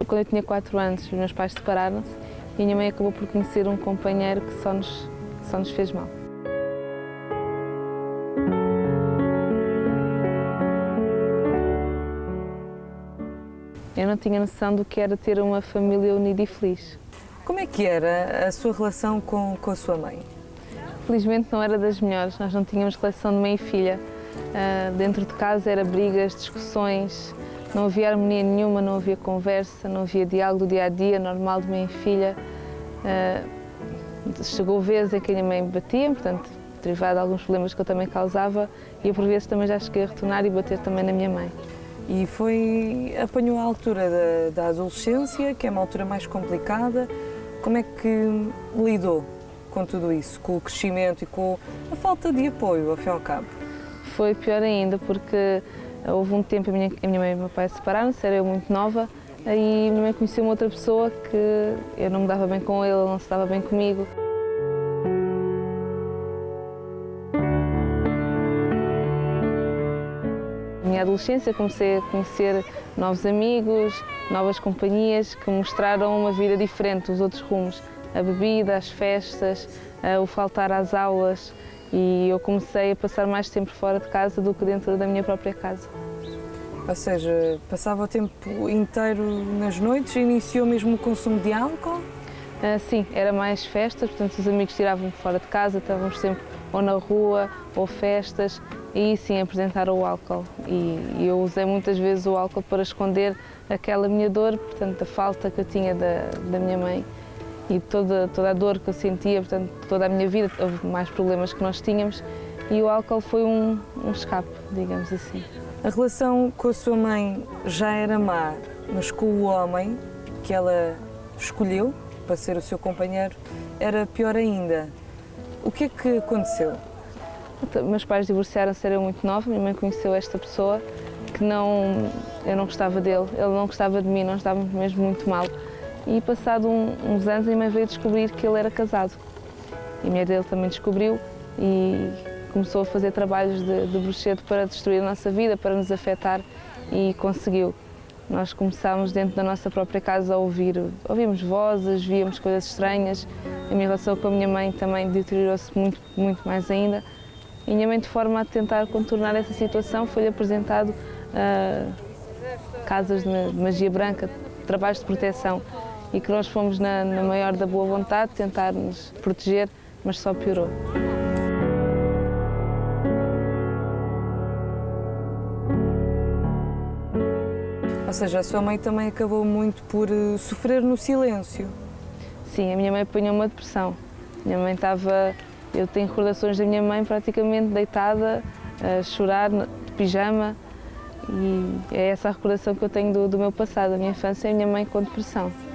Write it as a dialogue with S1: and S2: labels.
S1: quando eu tinha 4 anos, os meus pais separaram-se e a minha mãe acabou por conhecer um companheiro que só nos fez mal. Eu não tinha noção do que era ter uma família unida e feliz.
S2: Como é que era a sua relação com a sua mãe?
S1: Felizmente não era das melhores, nós não tínhamos relação de mãe e filha. Dentro de casa era brigas, discussões, não havia harmonia nenhuma, não havia conversa, não havia diálogo do dia-a-dia normal de mãe e filha. Chegou vezes em que a minha mãe me batia, portanto, derivado de alguns problemas que eu também causava, e eu por vezes também já cheguei a retornar e bater também na minha mãe.
S2: E apanhou a altura da adolescência, que é uma altura mais complicada. Como é que lidou com tudo isso, com o crescimento e com a falta de apoio, ao fim e ao cabo?
S1: Foi pior ainda, porque houve um tempo a minha mãe e o meu pai separaram-se, era eu muito nova, aí a minha mãe conheceu uma outra pessoa que eu não me dava bem com ele não se dava bem comigo. Na minha adolescência comecei a conhecer novos amigos, novas companhias que mostraram uma vida diferente dos outros rumos. A bebida, as festas, o faltar às aulas, e eu comecei a passar mais tempo fora de casa do que dentro da minha própria casa.
S2: Ou seja, passava o tempo inteiro nas noites e iniciou mesmo o consumo de álcool?
S1: Sim, era mais festas, portanto os amigos tiravam-me fora de casa, estávamos sempre ou na rua ou festas, e aí sim apresentaram o álcool. E eu usei muitas vezes o álcool para esconder aquela minha dor, portanto a falta que eu tinha da minha mãe. E toda a dor que eu sentia, portanto, toda a minha vida, houve mais problemas que nós tínhamos, e o álcool foi um escape, digamos assim.
S2: A relação com a sua mãe já era má, mas com o homem que ela escolheu para ser o seu companheiro era pior ainda. O que é que aconteceu?
S1: Meus pais divorciaram-se, era muito nova, minha mãe conheceu esta pessoa que eu não gostava dele, ele não gostava de mim, nós estávamos mesmo muito mal. E passado uns anos a minha mãe veio descobrir que ele era casado. E a mulher dele também descobriu e começou a fazer trabalhos de bruxedo para destruir a nossa vida, para nos afetar, e conseguiu. Nós começámos dentro da nossa própria casa a ouvimos vozes, víamos coisas estranhas. A minha relação com a minha mãe também deteriorou-se muito, muito mais ainda. E a minha mãe, de forma a tentar contornar essa situação, foi-lhe apresentado casas de magia branca, trabalhos de proteção, e que nós fomos na maior da boa vontade tentar nos proteger, mas só piorou.
S2: Ou seja, a sua mãe também acabou muito por sofrer no silêncio.
S1: Sim, a minha mãe apanhou uma depressão. Eu tenho recordações da minha mãe praticamente deitada, a chorar, de pijama, e é essa a recordação que eu tenho do meu passado, da minha infância, é a minha mãe com depressão.